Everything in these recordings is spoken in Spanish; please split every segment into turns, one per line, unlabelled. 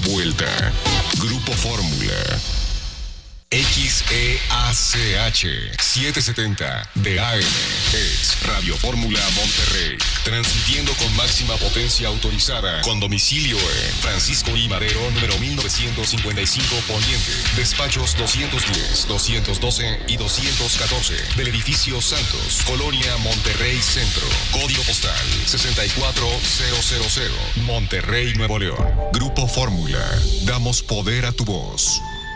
vuelta. Grupo Fórmula. XEACH 770 de AM es Radio Fórmula Monterrey, transmitiendo con máxima potencia autorizada, con domicilio en Francisco I. Madero, número 1955 Poniente, despachos 210, 212 y 214 del edificio Santos, Colonia Monterrey Centro, código postal 64000, Monterrey, Nuevo León. Grupo Fórmula, damos poder a tu voz.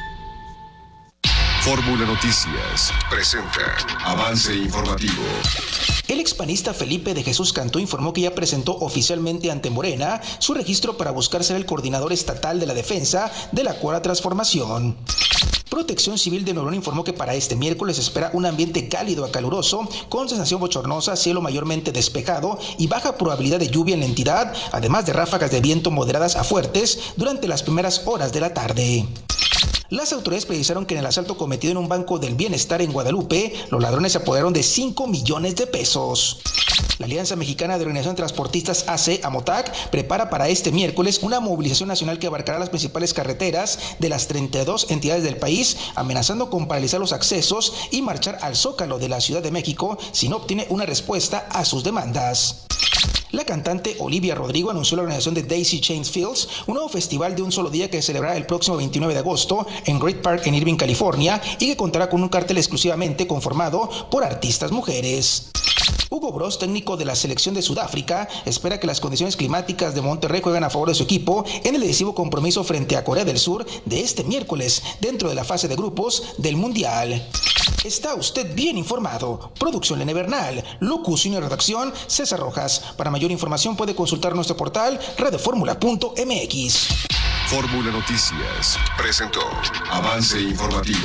Fórmula Noticias presenta avance informativo.
El expanista Felipe de Jesús Cantú informó que ya presentó oficialmente ante Morena su registro para buscar ser el coordinador estatal de la defensa de la Cuarta Transformación. Protección Civil de Nuevo León informó que para este miércoles se espera un ambiente cálido a caluroso, con sensación bochornosa, cielo mayormente despejado y baja probabilidad de lluvia en la entidad, además de ráfagas de viento moderadas a fuertes durante las primeras horas de la tarde. Las autoridades precisaron que en el asalto cometido en un banco del bienestar en Guadalupe, los ladrones se apoderaron de 5 millones de pesos. La Alianza Mexicana de Organización de Transportistas AC, AMOTAC, prepara para este miércoles una movilización nacional que abarcará las principales carreteras de las 32 entidades del país, amenazando con paralizar los accesos y marchar al Zócalo de la Ciudad de México si no obtiene una respuesta a sus demandas. La cantante Olivia Rodrigo anunció la organización de Daisy Chains Fields, un nuevo festival de un solo día que se celebrará el próximo 29 de agosto en Great Park en Irving, California, y que contará con un cartel exclusivamente conformado por artistas mujeres. Hugo Broz, técnico de la selección de Sudáfrica, espera que las condiciones climáticas de Monterrey jueguen a favor de su equipo en el decisivo compromiso frente a Corea del Sur de este miércoles, dentro de la fase de grupos del Mundial. Está usted bien informado. Producción Lene Bernal, locución y redacción César Rojas. Para mayor información puede consultar nuestro portal radioformula.mx.
Fórmula Noticias presentó avance informativo.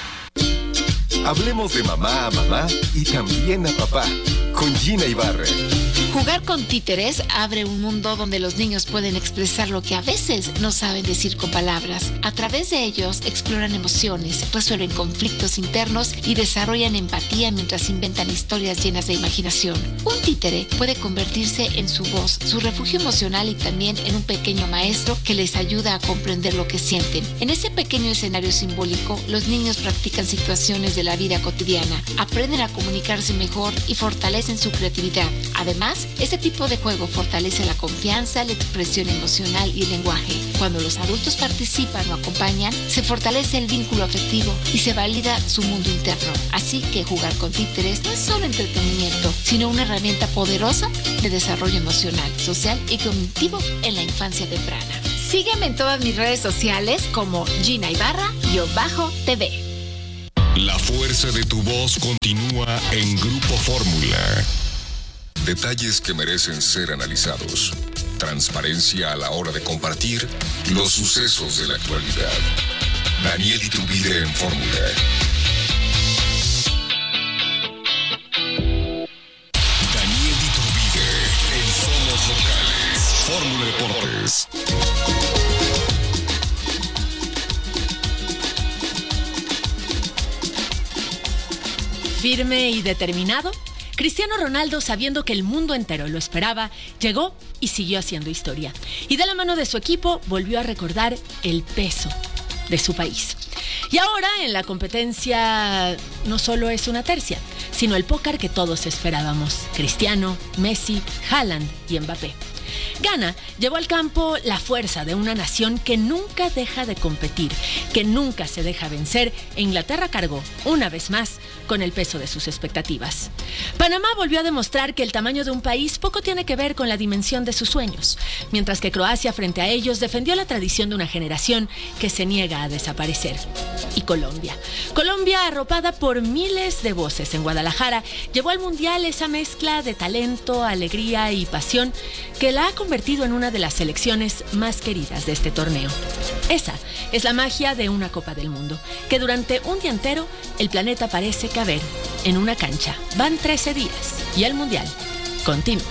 Hablemos de mamá a mamá y también a papá, con Gina Ibarra.
Jugar con títeres abre un mundo donde los niños pueden expresar lo que a veces no saben decir con palabras. A través de ellos exploran emociones, resuelven conflictos internos y desarrollan empatía mientras inventan historias llenas de imaginación. Un títere puede convertirse en su voz, su refugio emocional y también en un pequeño maestro que les ayuda a comprender lo que sienten. En ese pequeño escenario simbólico, los niños practican situaciones de la vida cotidiana, aprenden a comunicarse mejor y fortalecen su creatividad. Además, este tipo de juego fortalece la confianza, la expresión emocional y el lenguaje. Cuando los adultos participan o acompañan, se fortalece el vínculo afectivo y se valida su mundo interno. Así que jugar con títeres no es solo entretenimiento, sino una herramienta poderosa de desarrollo emocional, social y cognitivo en la infancia temprana. Sígueme en todas mis redes sociales como Gina Ibarra-TV.
La fuerza de tu voz continúa en Grupo Fórmula. Detalles que merecen ser analizados. Transparencia a la hora de compartir los sucesos de la actualidad. Daniel Iturbide en Fórmula. Daniel Iturbide en Somos Locales. Fórmula Deportes.
Firme y determinado, Cristiano Ronaldo, sabiendo que el mundo entero lo esperaba, llegó y siguió haciendo historia. Y de la mano de su equipo volvió a recordar el peso de su país. Y ahora en la competencia no solo es una tercia, sino el póker que todos esperábamos. Cristiano, Messi, Haaland y Mbappé. Ghana llevó al campo la fuerza de una nación que nunca deja de competir, que nunca se deja vencer, e Inglaterra cargó, una vez más, con el peso de sus expectativas. Panamá volvió a demostrar que el tamaño de un país poco tiene que ver con la dimensión de sus sueños, mientras que Croacia frente a ellos defendió la tradición de una generación que se niega a desaparecer. Y Colombia, arropada por miles de voces en Guadalajara, llevó al Mundial esa mezcla de talento, alegría y pasión que la ha convertido en una de las selecciones más queridas de este torneo. Esa es la magia de una Copa del Mundo, que durante un día entero el planeta parece caber en una cancha. Van 13 días y el Mundial continúa.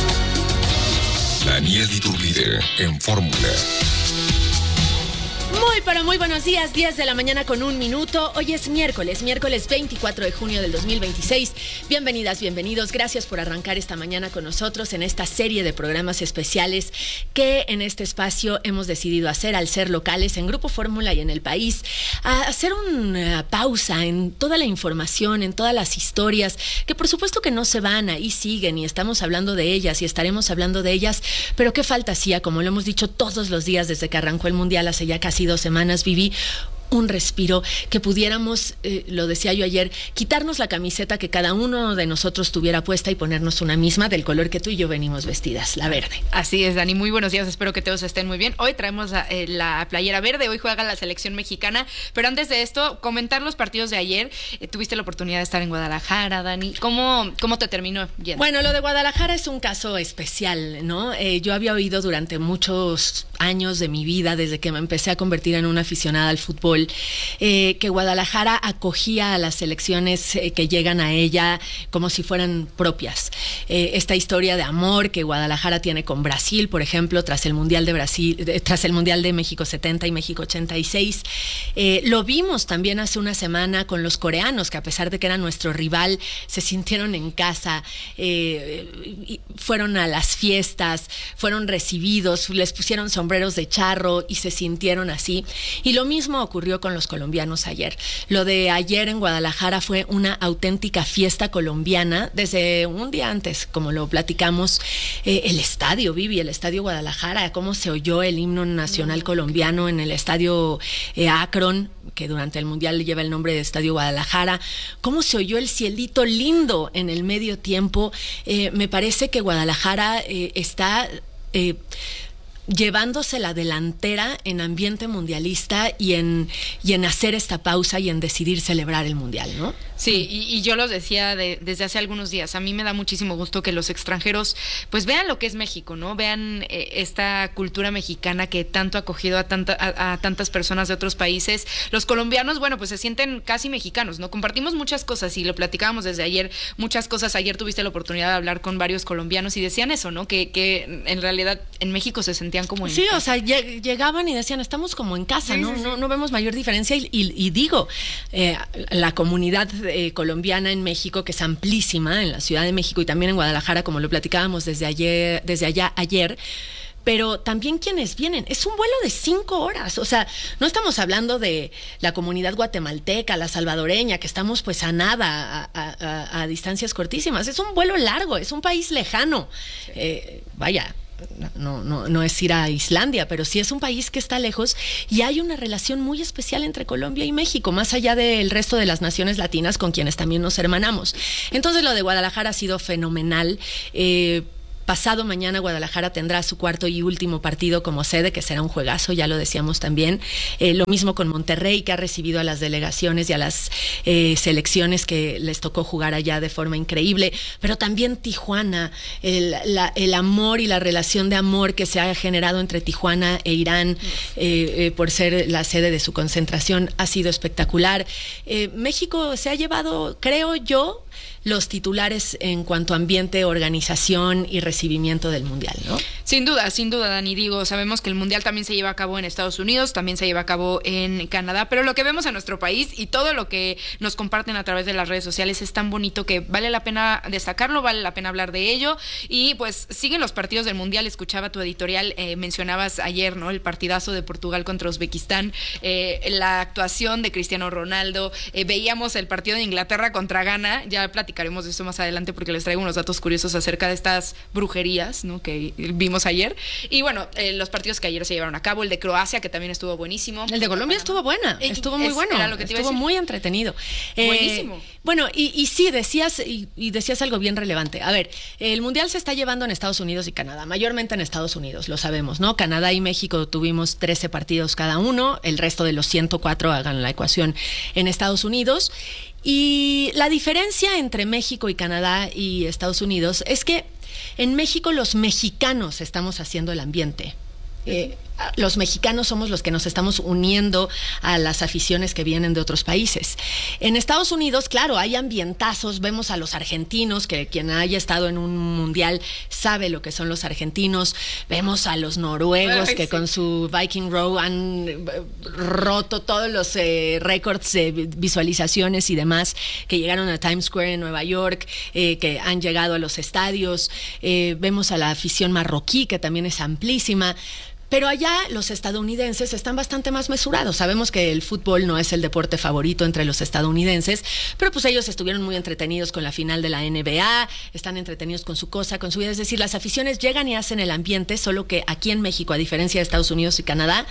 Daniel Iturbide en Fórmula.
Muy Pero muy buenos días, 10 de la mañana con 1 minuto. Hoy es miércoles 24 de junio del 2026. Bienvenidas, bienvenidos. Gracias por arrancar esta mañana con nosotros en esta serie de programas especiales que en este espacio hemos decidido hacer al ser locales en Grupo Fórmula y en el país. A hacer una pausa en toda la información, en todas las historias, que por supuesto que no se van, ahí siguen y estamos hablando de ellas y estaremos hablando de ellas, pero qué falta hacía, como lo hemos dicho todos los días desde que arrancó el Mundial hace ya casi 2 semanas. Viví un respiro, que pudiéramos, lo decía yo ayer, quitarnos la camiseta que cada uno de nosotros tuviera puesta y ponernos una misma del color que tú y yo venimos vestidas, la verde.
Así es, Dani, muy buenos días, espero que todos estén muy bien. Hoy traemos la playera verde, hoy juega la selección mexicana, pero antes de esto, comentar los partidos de ayer. Tuviste la oportunidad de estar en Guadalajara, Dani, ¿cómo te terminó yendo?
Bueno, lo de Guadalajara es un caso especial, ¿no? Yo había oído durante muchos años de mi vida, desde que me empecé a convertir en una aficionada al fútbol, que Guadalajara acogía a las selecciones que llegan a ella como si fueran propias. Esta historia de amor que Guadalajara tiene con Brasil, por ejemplo, tras el Mundial de México 70 y México 86. Lo vimos también hace una semana con los coreanos, que a pesar de que eran nuestro rival, se sintieron en casa, fueron a las fiestas, fueron recibidos, les pusieron sombreros de charro y se sintieron así. Y lo mismo ocurrió con los colombianos ayer. Lo de ayer en Guadalajara fue una auténtica fiesta colombiana desde un día antes, como lo platicamos, el estadio, Vivi, el estadio Guadalajara, cómo se oyó el himno nacional colombiano en el estadio Akron, que durante el Mundial lleva el nombre de Estadio Guadalajara, cómo se oyó el cielito lindo en el medio tiempo. Me parece que Guadalajara está llevándose la delantera en ambiente mundialista y en hacer esta pausa y en decidir celebrar el Mundial, ¿no?
Sí, y yo lo decía desde hace algunos días. A mí me da muchísimo gusto que los extranjeros pues vean lo que es México, ¿no? Vean esta cultura mexicana que tanto ha acogido a tantas personas de otros países. Los colombianos, bueno, pues se sienten casi mexicanos, ¿no? Compartimos muchas cosas y lo platicábamos desde ayer, muchas cosas. Ayer tuviste la oportunidad de hablar con varios colombianos y decían eso, ¿no? Que en realidad en México se sentían como en casa.
O sea, llegaban y decían, estamos como en casa, sí, ¿no? Sí. No vemos mayor diferencia y digo, la comunidad colombiana en México, que es amplísima en la Ciudad de México y también en Guadalajara, como lo platicábamos desde allá ayer, pero también quienes vienen, es un vuelo de 5 horas, o sea, no estamos hablando de la comunidad guatemalteca, la salvadoreña, que estamos pues a nada, a distancias cortísimas, es un vuelo largo, es un país lejano, vaya. No es ir a Islandia, pero sí es un país que está lejos y hay una relación muy especial entre Colombia y México, más allá del resto de las naciones latinas con quienes también nos hermanamos. Entonces lo de Guadalajara ha sido fenomenal. Pasado mañana Guadalajara tendrá su cuarto y último partido como sede, que será un juegazo, ya lo decíamos también. Lo mismo con Monterrey, que ha recibido a las delegaciones y a las selecciones que les tocó jugar allá de forma increíble. Pero también Tijuana, el amor y la relación de amor que se ha generado entre Tijuana e Irán por ser la sede de su concentración ha sido espectacular. México se ha llevado, creo yo, los titulares en cuanto a ambiente, organización y recibimiento del Mundial, ¿no?
Sin duda, Dani. Digo, sabemos que el Mundial también se lleva a cabo en Estados Unidos, también se lleva a cabo en Canadá, pero lo que vemos en nuestro país y todo lo que nos comparten a través de las redes sociales es tan bonito que vale la pena destacarlo, vale la pena hablar de ello. Y pues siguen los partidos del Mundial. Escuchaba tu editorial, mencionabas ayer, ¿no? El partidazo de Portugal contra Uzbekistán, la actuación de Cristiano Ronaldo, veíamos el partido de Inglaterra contra Ghana, ya platicaremos de eso más adelante porque les traigo unos datos curiosos acerca de estas brujerías, ¿no? Que vimos ayer. Y bueno, los partidos que ayer se llevaron a cabo, el de Croacia, que también estuvo buenísimo.
El de Colombia estuvo muy bueno, estuvo muy entretenido.
Buenísimo.
Bueno, y sí, decías algo bien relevante. A ver, el Mundial se está llevando en Estados Unidos y Canadá, mayormente en Estados Unidos, lo sabemos, ¿no? Canadá y México tuvimos 13 partidos cada uno, el resto de los 104, hagan la ecuación, en Estados Unidos. Y la diferencia entre México y Canadá y Estados Unidos es que en México los mexicanos estamos haciendo el ambiente. los mexicanos somos los que nos estamos uniendo a las aficiones que vienen de otros países. En Estados Unidos, claro, hay ambientazos, vemos a los argentinos, que quien haya estado en un mundial sabe lo que son los argentinos, vemos a los noruegos que con su Viking Row han roto todos los récords de visualizaciones y demás, que llegaron a Times Square en Nueva York, que han llegado a los estadios, vemos a la afición marroquí, que también es amplísima. Pero allá los estadounidenses están bastante más mesurados. Sabemos que el fútbol no es el deporte favorito entre los estadounidenses, pero pues ellos estuvieron muy entretenidos con la final de la NBA, están entretenidos con su cosa, con su vida. Es decir, las aficiones llegan y hacen el ambiente, solo que aquí en México, a diferencia de Estados Unidos y Canadá,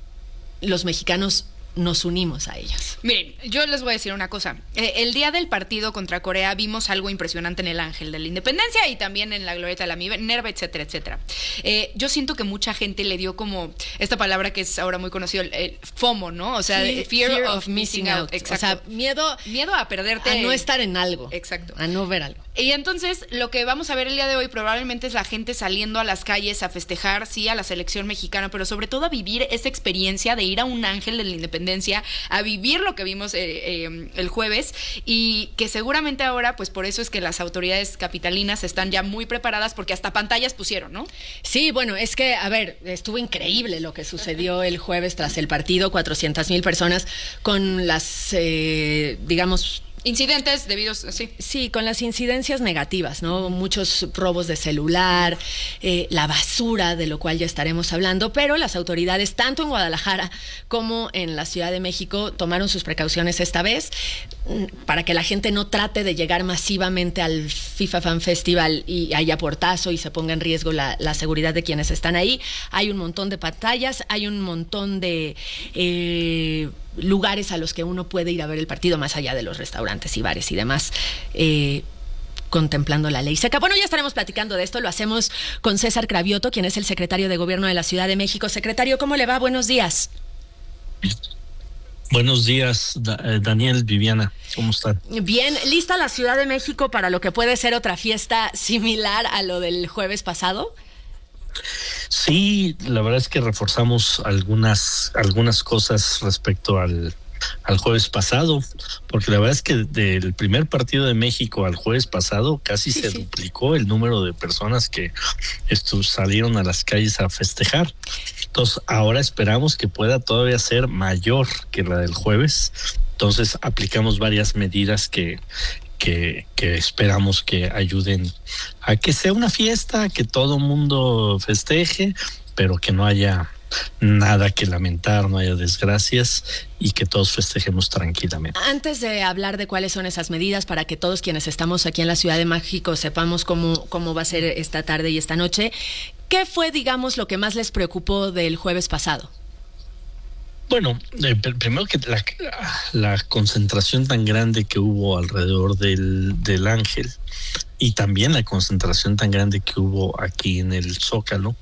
los mexicanos nos unimos a ellos.
Miren, yo les voy a decir una cosa. El día del partido contra Corea vimos algo impresionante en el Ángel de la Independencia y también en la Glorieta de la Minerva, etcétera, etcétera. Yo siento que mucha gente le dio como esta palabra que es ahora muy conocido, el FOMO, ¿no? O sea,
sí, fear of missing out.
Exacto.
O sea, miedo
a perderte.
A no estar en algo.
Exacto.
A no ver algo.
Y entonces, lo que vamos a ver el día de hoy probablemente es la gente saliendo a las calles a festejar, sí, a la selección mexicana, pero sobre todo a vivir esa experiencia de ir a un Ángel de la Independencia, a vivir lo que vimos el jueves, y que seguramente ahora, pues por eso es que las autoridades capitalinas están ya muy preparadas, porque hasta pantallas pusieron, ¿no?
Sí, bueno, es que, a ver, estuvo increíble lo que sucedió el jueves tras el partido, 400,000 personas con las, digamos...
Incidentes debidos, sí.
Sí, con las incidencias negativas, ¿no? Muchos robos de celular, la basura, de lo cual ya estaremos hablando, pero las autoridades, tanto en Guadalajara como en la Ciudad de México, tomaron sus precauciones esta vez para que la gente no trate de llegar masivamente al FIFA Fan Festival y haya portazo y se ponga en riesgo la seguridad de quienes están ahí. Hay un montón de pantallas, hay un montón de... lugares a los que uno puede ir a ver el partido, más allá de los restaurantes y bares y demás, contemplando la ley seca. Bueno, ya estaremos platicando de esto, lo hacemos con César Cravioto, quien es el secretario de Gobierno de la Ciudad de México. Secretario, ¿cómo le va? Buenos días.
Buenos días, Daniel, Viviana, ¿cómo están?
Bien, ¿lista la Ciudad de México para lo que puede ser otra fiesta similar a lo del jueves pasado?
Sí, la verdad es que reforzamos algunas cosas respecto al jueves pasado, porque la verdad es que del primer partido de México al jueves pasado casi se duplicó el número de personas que salieron a las calles a festejar. Entonces ahora esperamos que pueda todavía ser mayor que la del jueves. Entonces aplicamos varias medidas que esperamos que ayuden a que sea una fiesta, que todo mundo festeje, pero que no haya nada que lamentar, no haya desgracias y que todos festejemos tranquilamente.
Antes de hablar de cuáles son esas medidas, para que todos quienes estamos aquí en la Ciudad de México sepamos cómo va a ser esta tarde y esta noche, ¿qué fue, digamos, lo que más les preocupó del jueves pasado?
Bueno, primero que la concentración tan grande que hubo alrededor del Ángel, y también la concentración tan grande que hubo aquí en el Zócalo,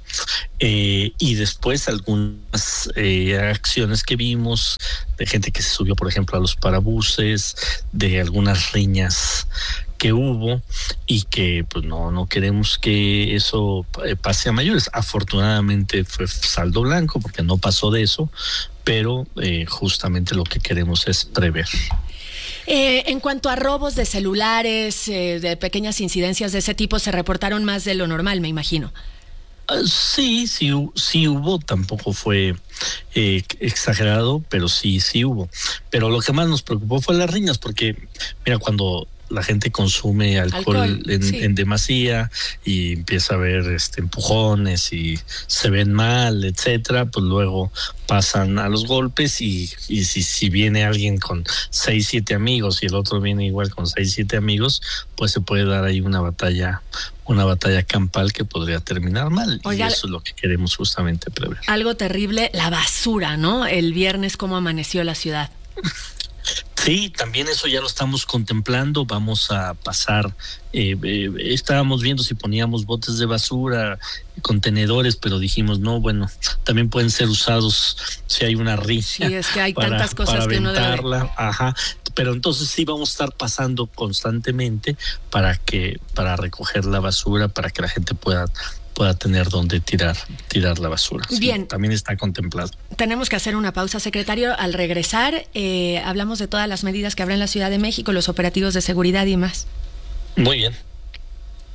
y después algunas acciones que vimos de gente que se subió, por ejemplo, a los parabuses, de algunas riñas que hubo, y que pues no queremos que eso pase a mayores. Afortunadamente fue saldo blanco porque no pasó de eso, pero justamente lo que queremos es prever.
En cuanto a robos de celulares, de pequeñas incidencias de ese tipo, se reportaron más de lo normal, me imagino.
Sí hubo, tampoco fue exagerado, pero sí hubo. Pero lo que más nos preocupó fue las riñas, porque mira, cuando la gente consume alcohol en demasía y empieza a haber empujones y se ven mal, etcétera, pues luego pasan a los golpes, y si viene alguien con 6, 7 amigos y el otro viene igual con 6, 7 amigos, pues se puede dar ahí una batalla campal que podría terminar mal. Oiga, y eso es lo que queremos justamente prever.
Algo terrible, la basura, ¿no? El viernes, ¿cómo amaneció la ciudad?
Sí, también eso ya lo estamos contemplando. Vamos a pasar, estábamos viendo si poníamos botes de basura, contenedores, pero dijimos no, bueno, también pueden ser usados si hay una riña.
Sí, es que hay tantas cosas que uno debe.
Ajá, pero entonces sí vamos a estar pasando constantemente para recoger la basura, para que la gente pueda pueda tener donde tirar la basura.
Bien.
Sí, también está contemplado.
Tenemos que hacer una pausa, secretario. Al regresar, hablamos de todas las medidas que habrá en la Ciudad de México, los operativos de seguridad y más.
Muy bien.